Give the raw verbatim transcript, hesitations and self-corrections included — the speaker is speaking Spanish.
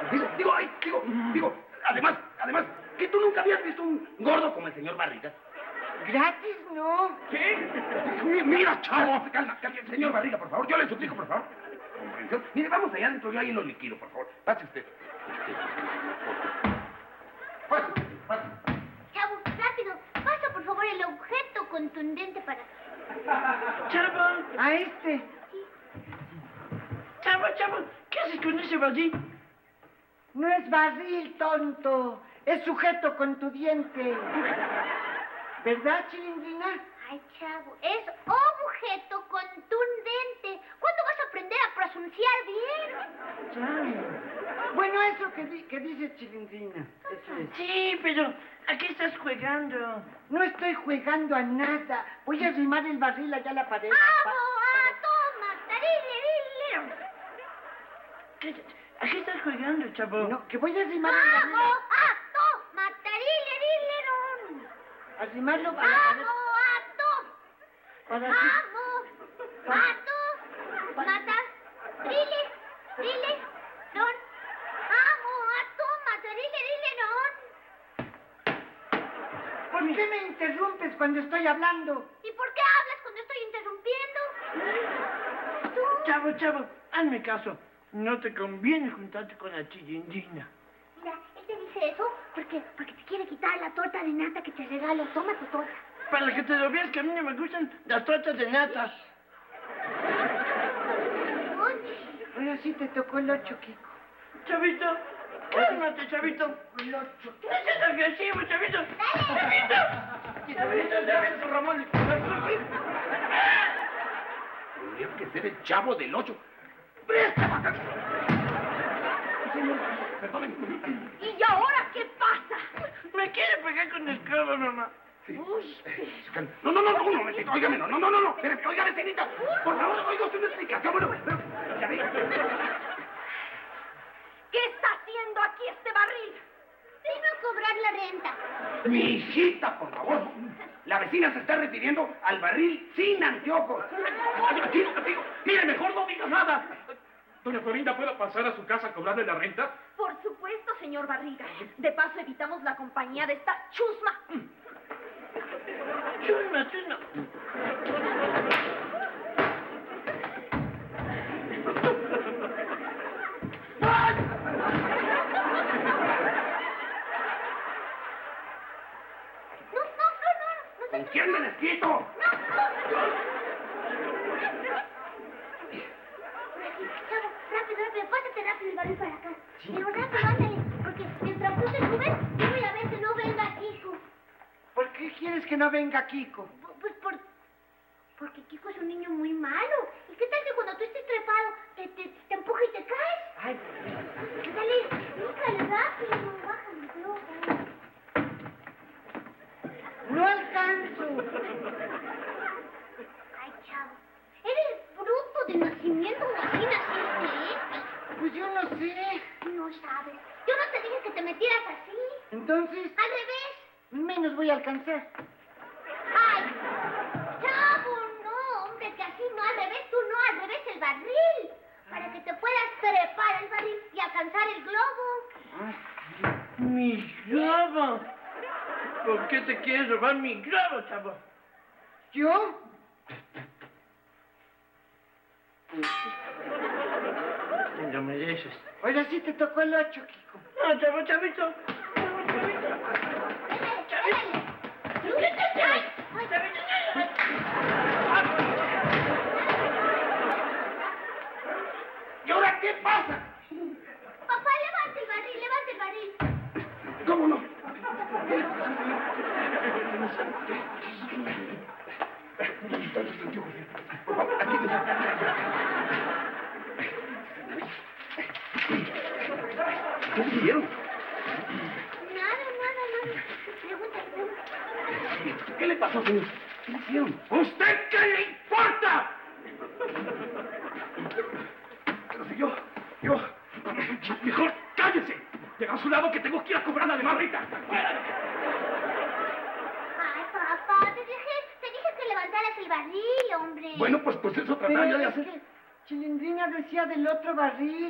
Digo, digo, ay, digo, digo, además, además, que tú nunca habías visto un gordo como el señor Barriga. Gratis, no. ¿Qué? Mi- Mira, chavo, calma, calma, señor Barriga, por favor, yo le suplico, por favor. Comprensión. Mire, vamos allá adentro, yo ahí lo liquido, por favor. Pase usted. Pase, pase. Chavo, rápido, pasa por favor el objeto contundente para... Chavo, A este. chavo, chavo, ¿qué haces con ese barril? No es barril, tonto. Es sujeto con tu diente. ¿Verdad, Chilindrina? Ay, chavo, es objeto contundente. ¿Cuándo vas a aprender a pronunciar bien? Ya. Bueno, eso que, di- que dice Chilindrina. Eso es. Sí, pero ¿a qué estás jugando? No estoy jugando a nada. Voy a arrimar el barril allá a la pared. ¡Amo, Pa- a toma, tarile, ¿Qué- ¿A qué estás jugando, chavo? No, que voy a arrimar el barril. ¡Amo, a toma, tarile, rile, A arrimarlo a la pared. ¡Amo, a toma! Para así. ¡Amo, mato, mata, rile, rile, don! ¡Amo, a toma, tarile, rile, don! ¿Por qué me interrumpes cuando estoy hablando? ¿Y por qué hablas cuando estoy interrumpiendo? Tú. Chavo, chavo, hazme caso. No te conviene juntarte con la Chilindrina. Mira, él te dice eso porque, porque te quiere quitar la torta de nata que te regalo. Toma tu torta. Para que te lo veas que a mí no me gustan las tortas de nata. Uy. Ahora sí te tocó el ocho, Kiko. Chavito, cálmate, chavito. El ocho. No seas agresivo, chavito. Chavito. Chavito, chavito, Ramón. Tendría que ser el chavo del ocho. ¡Presta, vaca! Señor, perdóneme. ¿Y ahora qué pasa? Me quiere pegar con el clavo, mamá. Sí. No, no, no, no, un momentito, óigame, no, no, no, no, no, espérame, oiga, vecinita, por favor, oiga usted una explicación, bueno, pero, ya ve. ¿Qué está haciendo aquí este barril? Vino a cobrar la renta. Mi hijita, por favor, la vecina se está refiriendo al barril sin anteojos. Digo, digo, mire, mejor no diga nada. Doña Florinda, ¿puedo pasar a su casa a cobrarle la renta? Por supuesto, señor Barriga. De paso evitamos la compañía de esta chusma. Chusma, chusma. No, no, no, no. no ¿Con quién me desquito? Por aquí, chavo, rápido, rápido, pásate rápido el barril para acá. Pero rápido, ándale, porque mientras tú te subes, yo voy a ver que no venga Kiko. ¿Por qué quieres que no venga Kiko? Pues por... porque Kiko es un niño muy malo. ¿Y qué tal que cuando tú estés trepado te, te, te empuja y te caes? Ay, Dale, búscale rápido, bájale, no, no alcanzo. Ay, chavo, eres bruto de nacimiento o así naciste, Pues yo no sé. ¿eh? No sabes. Yo no te dije que te metieras así. Entonces, Al revés. menos voy a alcanzar. Ay, chavo, no, hombre, que así no, al revés, tú no, al revés el barril. Para que te puedas trepar al barril y alcanzar el globo. Mi globo. ¿Por qué te quieres robar mi globo, chavo? ¿Yo? Te lo mereces. Ahora sí te tocó el ocho, Kiko. No, chavo, chavito. Chavo, chavito. Chavito. Ay, Chavito. ¿Y ahora qué pasa? papá, levanta el barril, levanta el barril. ¿Cómo no? Por favor, aquí. ¿Qué hicieron? Nada, nada, nada. Pregúntale, pregúntale. ¿Qué le pasó, señor? ¿Qué hicieron? ¿Usted qué le importa? Pero si yo, yo, mejor cállese. Llega a su lado que tengo que ir a cobrar la de Marrita. Ay, papá, te dije, te dije que levantaras el barril, hombre. Bueno, pues, pues eso trataba Pero yo de es hacer. que Chilindrina decía del otro barril.